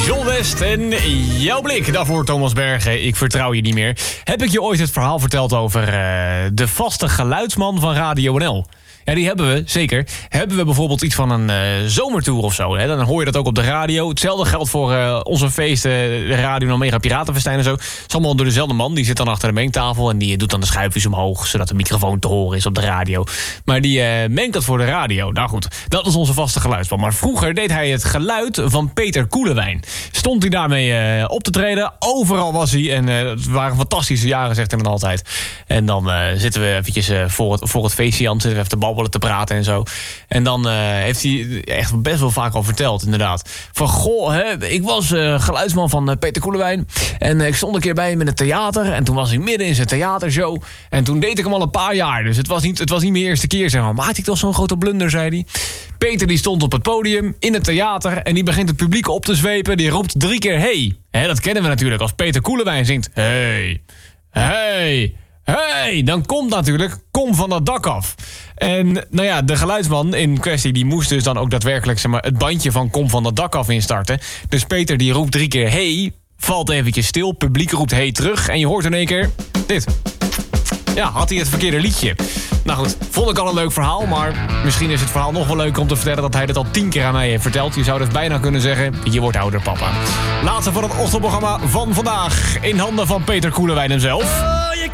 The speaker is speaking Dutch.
John West en jouw blik. Daarvoor Thomas Bergen, ik vertrouw je niet meer. Heb ik je ooit het verhaal verteld over de vaste geluidsman van Radio NL? Ja, die hebben we, zeker. Hebben we bijvoorbeeld iets van een zomertour of zo, hè? Dan hoor je dat ook op de radio. Hetzelfde geldt voor onze feesten, de Radio Mega Piratenfestijn en zo. Het is allemaal door dezelfde man. Die zit dan achter de mengtafel en die doet dan de schuifjes omhoog, zodat de microfoon te horen is op de radio. Maar die mengt dat voor de radio. Nou goed, dat is onze vaste geluidsman. Maar vroeger deed hij het geluid van Peter Koelewijn. Stond hij daarmee op te treden. Overal was hij. En het waren fantastische jaren, zegt hij dan altijd. En dan zitten we eventjes voor het feestje aan, zitten we even te babbelen, te praten en zo. En dan heeft hij echt best wel vaak al verteld, inderdaad. Van, goh, ik was geluidsman van Peter Koelewijn. En ik stond een keer bij hem in het theater. En toen was ik midden in zijn theatershow. En toen deed ik hem al een paar jaar. Dus het was niet mijn eerste keer, zeg maar. Maakte ik toch zo'n grote blunder, zei hij. Peter die stond op het podium in het theater. En die begint het publiek op te zwepen. Die roept 3 keer hey. Dat kennen we natuurlijk als Peter Koelewijn zingt. Hey, hey, hey. Dan komt natuurlijk Kom van dat dak af. En nou ja, de geluidsman in kwestie die moest dus dan ook daadwerkelijk, zeg maar, het bandje van Kom van dat dak af instarten. Dus Peter die roept 3 keer hey, valt eventjes stil, publiek roept hey terug en je hoort in één keer dit. Ja, had hij het verkeerde liedje. Nou goed, vond ik al een leuk verhaal, maar misschien is het verhaal nog wel leuker om te vertellen dat hij dit al 10 keer aan mij heeft verteld. Je zou dus bijna kunnen zeggen, je wordt ouder, papa. Laatste van het ochtendprogramma van vandaag in handen van Peter Koelewijn hemzelf.